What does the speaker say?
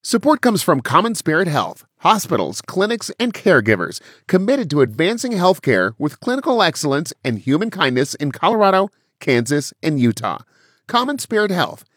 Support comes from Common Spirit Health, hospitals, clinics, and caregivers committed to advancing healthcare with clinical excellence and human kindness in Colorado, Kansas, and Utah. Common Spirit Health,